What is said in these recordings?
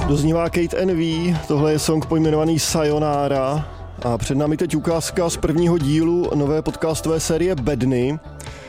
Doznívá Kate NV, tohle je song pojmenovaný Sayonara a před námi teď ukázka z prvního dílu nové podcastové série Bedny,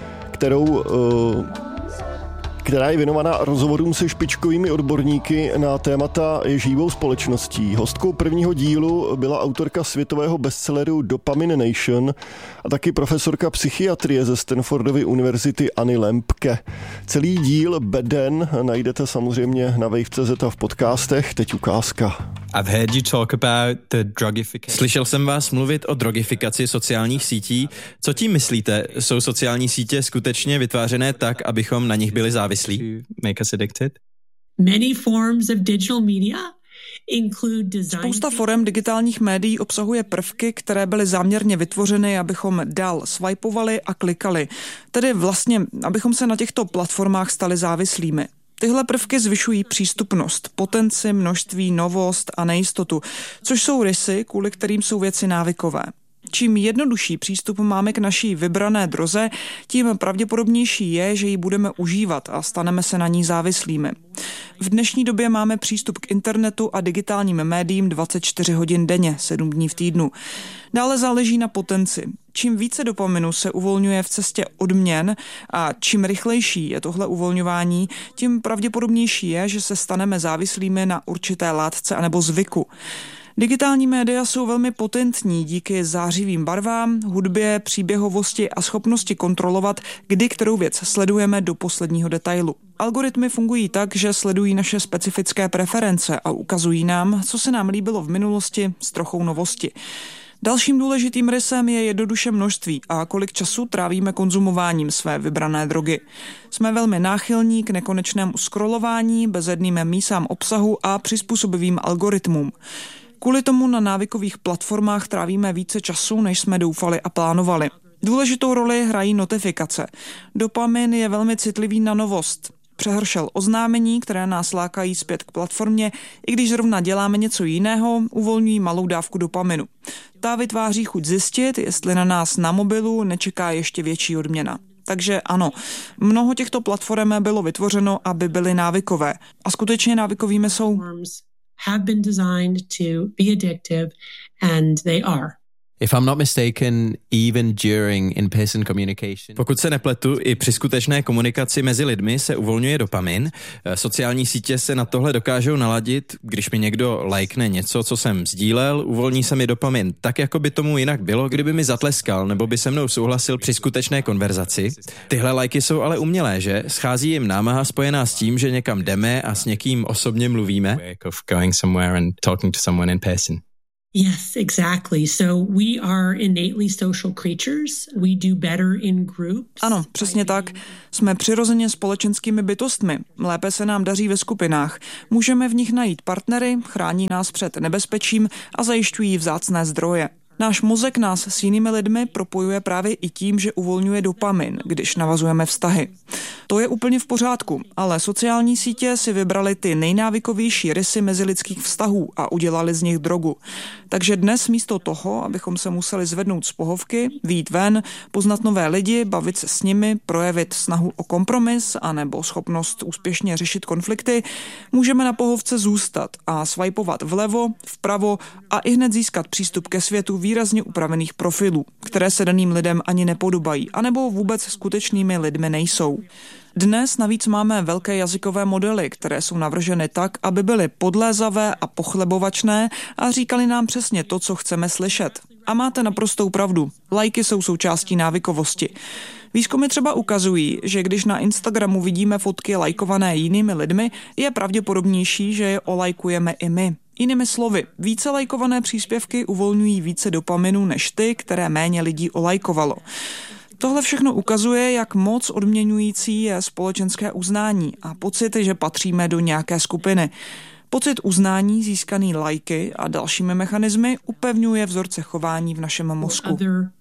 která je věnovaná rozhovorům se špičkovými odborníky na témata jež hýbou společností. Hostkou prvního dílu byla autorka světového bestselleru Dopamine Nation a taky profesorka psychiatrie ze Stanfordovy univerzity Annie Lembke. Celý díl Beden najdete samozřejmě na wave.cz a v podcastech. Teď ukázka. I've heard you talk about the drugification. Slyšel jsem vás mluvit o drogifikaci sociálních sítí. Co tím myslíte? Jsou sociální sítě skutečně vytvářené tak, abychom na nich byli závislí? Make us addicted? Many forms of digital media include design. Spousta forem digitálních médií obsahuje prvky, které byly záměrně vytvořeny, abychom dál swipovali a klikali. Tedy vlastně, abychom se na těchto platformách stali závislými. Tyhle prvky zvyšují přístupnost, potenci, množství, novost a nejistotu, což jsou rysy, kvůli kterým jsou věci návykové. Čím jednodušší přístup máme k naší vybrané droze, tím pravděpodobnější je, že ji budeme užívat a staneme se na ní závislými. V dnešní době máme přístup k internetu a digitálním médiím 24 hodin denně, 7 dní v týdnu. Dále záleží na potenci. Čím více dopaminu se uvolňuje v cestě odměn a čím rychlejší je tohle uvolňování, tím pravděpodobnější je, že se staneme závislými na určité látce anebo zvyku. Digitální média jsou velmi potentní díky zářivým barvám, hudbě, příběhovosti a schopnosti kontrolovat, kdy kterou věc sledujeme do posledního detailu. Algoritmy fungují tak, že sledují naše specifické preference a ukazují nám, co se nám líbilo v minulosti s trochou novosti. Dalším důležitým rysem je jednoduše množství a kolik času trávíme konzumováním své vybrané drogy. Jsme velmi náchylní k nekonečnému scrollování, bezedným mísám obsahu a přizpůsobivým algoritmům. Kvůli tomu na návykových platformách trávíme více času, než jsme doufali a plánovali. Důležitou roli hrají notifikace. Dopamin je velmi citlivý na novost. Přehršel oznámení, které nás lákají zpět k platformě, i když zrovna děláme něco jiného, uvolňují malou dávku dopaminu. Ta vytváří chuť zjistit, jestli na nás na mobilu nečeká ještě větší odměna. Takže ano, mnoho těchto platform bylo vytvořeno, aby byly návykové. A skutečně návykovými jsou. Have been designed to be addictive, and they are. If I'm not mistaken, even during in-person communication. Pokud se nepletu, i při skutečné komunikaci mezi lidmi se uvolňuje dopamin. Sociální sítě se na tohle dokážou naladit. Když mi někdo lajkne něco, co jsem sdílel, uvolní se mi dopamin tak, jako by tomu jinak bylo, kdyby mi zatleskal nebo by se mnou souhlasil při skutečné konverzaci. Tyhle lajky jsou ale umělé, že? Schází jim námaha spojená s tím, že někam jdeme a s někým osobně mluvíme. Of going somewhere and talking to someone in person. Yes, exactly. So we are innately social creatures. We do better in groups. Ano, přesně tak. Jsme přirozeně společenskými bytostmi. Lépe se nám daří ve skupinách. Můžeme v nich najít partnery, chrání nás před nebezpečím a zajišťují vzácné zdroje. Náš mozek nás s jinými lidmi propojuje právě i tím, že uvolňuje dopamin, když navazujeme vztahy. To je úplně v pořádku, ale sociální sítě si vybrali ty nejnávykovější rysy mezilidských vztahů a udělali z nich drogu. Takže dnes místo toho, abychom se museli zvednout z pohovky, vyjít ven, poznat nové lidi, bavit se s nimi, projevit snahu o kompromis anebo schopnost úspěšně řešit konflikty, můžeme na pohovce zůstat a swipovat vlevo, vpravo a ihned získat přístup ke světu výrazně upravených profilů, které se daným lidem ani nepodobají, anebo vůbec skutečnými lidmi nejsou. Dnes navíc máme velké jazykové modely, které jsou navrženy tak, aby byly podlézavé a pochlebovačné a říkali nám přesně to, co chceme slyšet. A máte naprostou pravdu. Lajky jsou součástí návykovosti. Výzkumy třeba ukazují, že když na Instagramu vidíme fotky lajkované jinými lidmi, je pravděpodobnější, že je olajkujeme i my. Jinými slovy, více lajkované příspěvky uvolňují více dopaminu než ty, které méně lidí olajkovalo. Tohle všechno ukazuje, jak moc odměňující je společenské uznání a pocit, že patříme do nějaké skupiny. Pocit uznání získaný lajky a dalšími mechanismy upevňuje vzorce chování v našem mozku.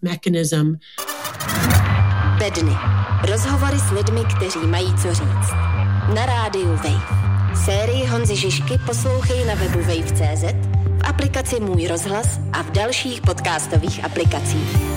Bedny. Rozhovory s lidmi, kteří mají co říct. Na rádiu Wave. Sérii Honzy Žižky poslouchej na webu wave.cz, v aplikaci Můj rozhlas a v dalších podcastových aplikacích.